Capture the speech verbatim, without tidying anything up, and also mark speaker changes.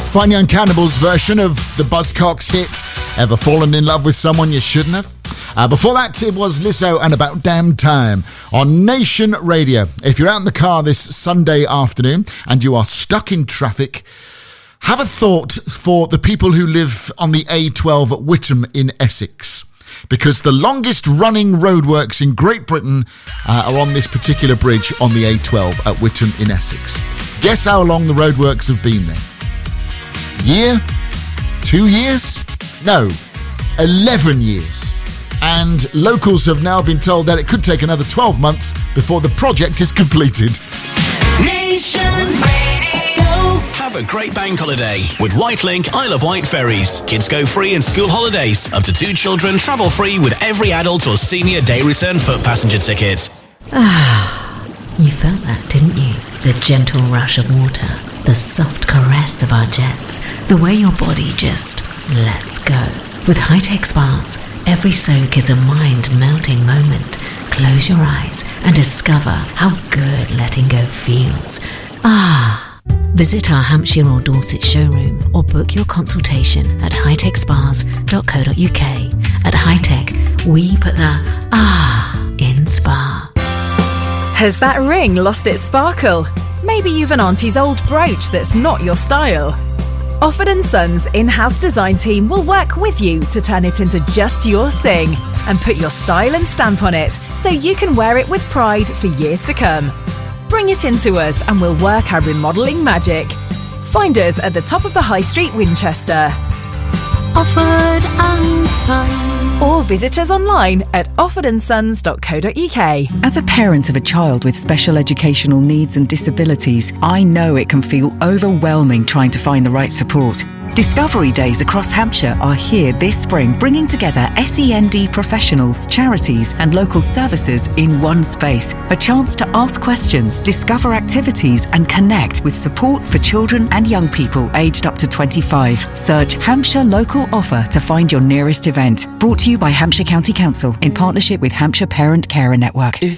Speaker 1: Fine Young Cannibals version of the Buzzcocks hit Ever Fallen in Love with Someone You Shouldn't Have. Uh, before that, it was Lizzo and About Damn Time on Nation Radio. If you're out in the car this Sunday afternoon and you are stuck in traffic, have a thought for the people who live on the A twelve at Whittam in Essex. Because the longest running roadworks in Great Britain uh, are on this particular bridge on the A twelve at Whittam in Essex. Guess how long the roadworks have been there? Year? Two years? No, eleven years. And locals have now been told that it could take another twelve months before the project is completed.
Speaker 2: Nation Radio. Have a great bank holiday with Whitelink Isle of Wight ferries. Kids go free in school holidays. Up to two children travel free with every adult or senior day return foot passenger ticket.
Speaker 3: Ah, you felt that, didn't you? The gentle rush of water, the soft caress of our jets, the way your body just lets go. With high-tech spas, every soak is a mind-melting moment. Close your eyes and discover how good letting go feels. Ah. Visit our Hampshire or Dorset showroom or book your consultation at hightech spas dot co dot uk. At Hightech, we put the ah in spa.
Speaker 4: Has that ring lost its sparkle? Maybe you've an auntie's old brooch that's not your style. Offord and Sons in-house design team will work with you to turn it into just your thing and put your style and stamp on it so you can wear it with pride for years to come. Bring it into us and we'll work our remodelling magic. Find us at the top of the High Street, Winchester.
Speaker 5: Offord and Sons.
Speaker 4: Or visit us online at offord and sons dot co dot uk.
Speaker 6: As a parent of a child with special educational needs and disabilities, I know it can feel overwhelming trying to find the right support. Discovery Days across Hampshire are here this spring, bringing together S E N D professionals, charities and local services in one space. A chance to ask questions, discover activities and connect with support for children and young people aged up to twenty-five. Search Hampshire Local Offer to find your nearest event. Brought to you by Hampshire County Council in partnership with Hampshire Parent Carer Network.
Speaker 2: If